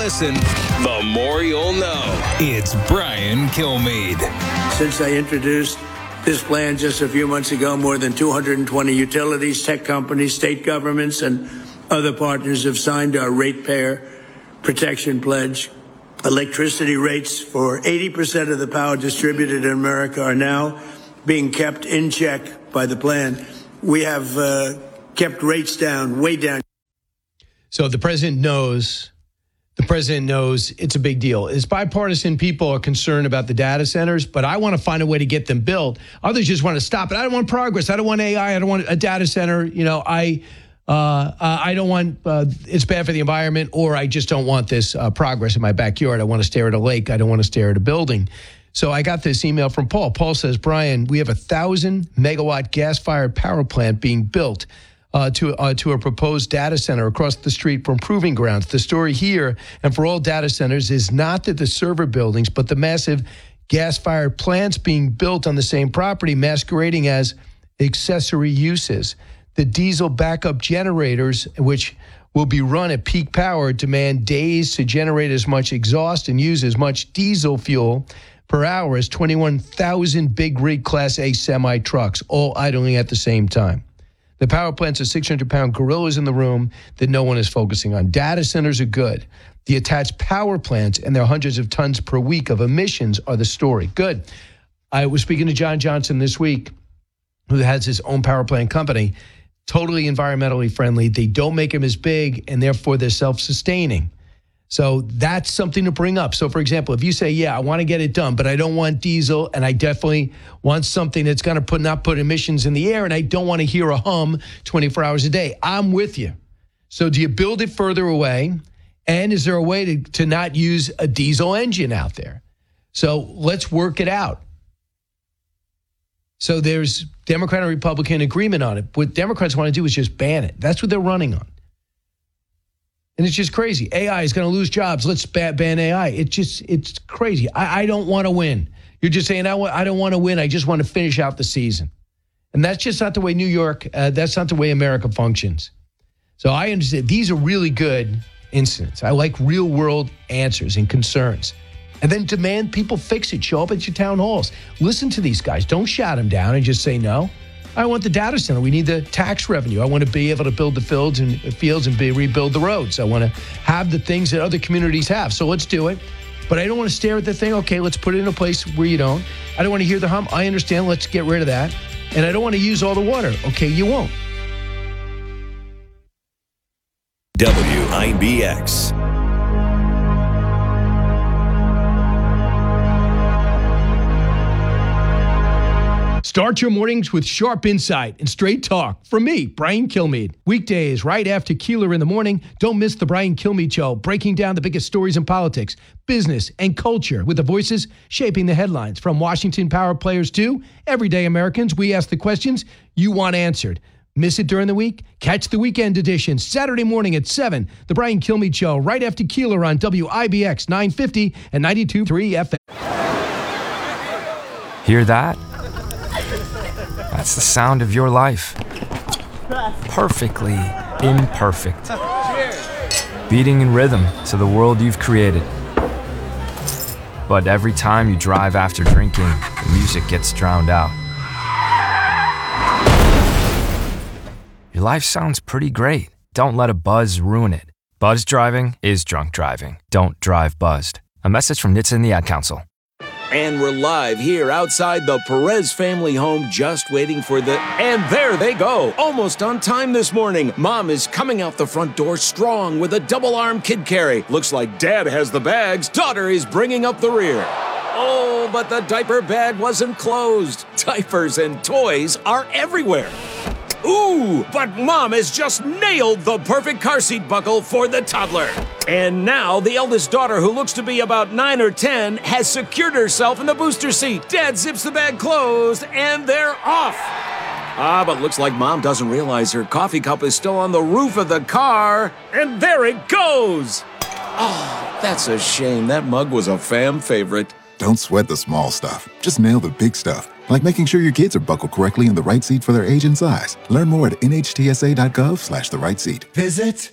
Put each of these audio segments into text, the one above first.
listen, the more you'll know. It's Brian Kilmeade. Since I introduced this plan just a few months ago, more than 220 utilities, tech companies, state governments, and other partners have signed our ratepayer protection pledge. Electricity rates for 80% of the power distributed in America are now being kept in check by the plan. We have kept rates down, way down. So the president knows it's a big deal. It's bipartisan. People are concerned about the data centers, but I want to find a way to get them built. Others just want to stop it. I don't want progress. I don't want AI. I don't want a data center. I don't want, it's bad for the environment, or I just don't want this progress in my backyard. I want to stare at a lake. I don't want to stare at a building. So I got this email from Paul. Paul says, Brian, we have 1,000 megawatt gas-fired power plant being built to a proposed data center across the street from Proving Grounds. The story here, and for all data centers, is not that the server buildings, but the massive gas-fired plants being built on the same property, masquerading as accessory uses. The diesel backup generators, which will be run at peak power, demand days to generate as much exhaust and use as much diesel fuel per hour as 21,000 big rig Class A semi trucks, all idling at the same time. The power plants are 600-pound gorillas in the room that no one is focusing on. Data centers are good. The attached power plants and their hundreds of tons per week of emissions are the story. Good. I was speaking to John Johnson this week, who has his own power plant company, totally environmentally friendly. They don't make them as big, and therefore they're self-sustaining. So that's something to bring up. So, for example, if you say, yeah, I want to get it done, but I don't want diesel, and I definitely want something that's going to not put emissions in the air, and I don't want to hear a hum 24 hours a day, I'm with you. So do you build it further away? And is there a way to not use a diesel engine out there? So let's work it out. So there's Democrat and Republican agreement on it. What Democrats want to do is just ban it. That's what they're running on. And it's just crazy. AI is going to lose jobs. Let's ban AI. It's crazy. I don't want to win. You're just saying, I don't want to win. I just want to finish out the season. And that's just not the way New York, that's not the way America functions. So I understand these are really good incidents. I like real world answers and concerns. And then demand people fix it. Show up at your town halls. Listen to these guys. Don't shout them down and just say no. I want the data center. We need the tax revenue. I want to be able to build the fields and rebuild the roads. I want to have the things that other communities have. So let's do it. But I don't want to stare at the thing. Okay, let's put it in a place where you don't. I don't want to hear the hum. I understand. Let's get rid of that. And I don't want to use all the water. Okay, you won't. WIBX. Start your mornings with sharp insight and straight talk from me, Brian Kilmeade. Weekdays right after Keeler in the morning. Don't miss the Brian Kilmeade Show, breaking down the biggest stories in politics, business, and culture with the voices shaping the headlines. From Washington power players to everyday Americans, we ask the questions you want answered. Miss it during the week? Catch the weekend edition Saturday morning at 7. The Brian Kilmeade Show right after Keeler on WIBX 950 and 92.3 FM. Hear that? That's the sound of your life. Perfectly imperfect. Beating in rhythm to the world you've created. But every time you drive after drinking, the music gets drowned out. Your life sounds pretty great. Don't let a buzz ruin it. Buzz driving is drunk driving. Don't drive buzzed. A message from NHTSA and the Ad Council. And we're live here outside the Perez family home, just waiting for and there they go, almost on time this morning. Mom is coming out the front door strong with a double-arm kid carry. Looks like Dad has the bags. Daughter is bringing up the rear. Oh, but the diaper bag wasn't closed. Diapers and toys are everywhere. Ooh, but Mom has just nailed the perfect car seat buckle for the toddler. And now the eldest daughter, who looks to be about 9 or 10, has secured herself in the booster seat. Dad zips the bag closed, and they're off. But looks like Mom doesn't realize her coffee cup is still on the roof of the car. And there it goes. Oh, that's a shame. That mug was a fam favorite. Don't sweat the small stuff. Just nail the big stuff. like making sure your kids are buckled correctly in the right seat for their age and size. Learn more at nhtsa.gov/the right seat. Visit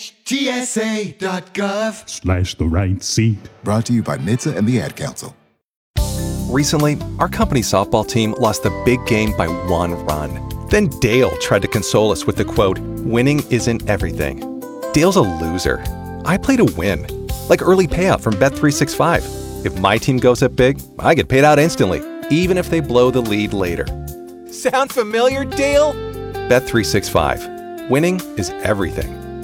nhtsa.gov/the right seat. Brought to you by NHTSA and the Ad Council. Recently, our company softball team lost the big game by 1 run. Then Dale tried to console us with the quote, "Winning isn't everything." Dale's a loser. I play to win, like early payout from Bet365. If my team goes up big, I get paid out instantly, even if they blow the lead later. Sound familiar, Dale? Bet365. Winning is everything.